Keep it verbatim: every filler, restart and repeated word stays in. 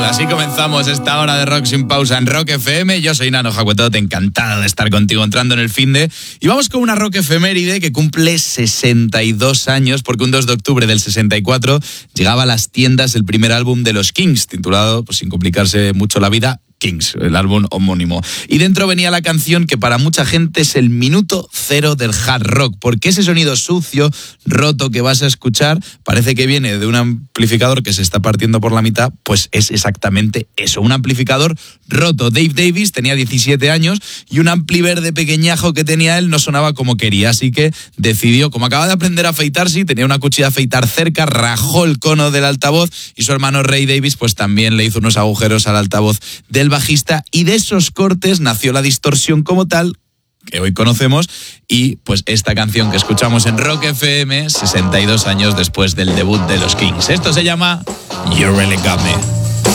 Así comenzamos esta hora de Rock sin pausa en Rock F M. Yo soy Nano Jacuetote, encantado de estar contigo entrando en el finde. Y vamos con una rock efeméride que cumple sesenta y dos años, porque un dos de octubre del sesenta y cuatro llegaba a las tiendas el primer álbum de los Kings, titulado, pues sin complicarse mucho la vida, Kings, el álbum homónimo. Y dentro venía la canción que para mucha gente es el minuto cero del hard rock, porque ese sonido sucio, roto que vas a escuchar, parece que viene de un amplificador que se está partiendo por la mitad, pues es exactamente eso, un amplificador roto. Dave Davis tenía diecisiete años y un ampli verde pequeñajo que tenía él no sonaba como quería, así que decidió, como acaba de aprender a afeitarse, tenía una cuchilla de afeitar cerca, rajó el cono del altavoz y su hermano Ray Davis pues también le hizo unos agujeros al altavoz del bajista, y de esos cortes nació la distorsión como tal que hoy conocemos, y pues esta canción que escuchamos en Rock F M sesenta y dos años después del debut de los Kings. Esto se llama You Really Got Me.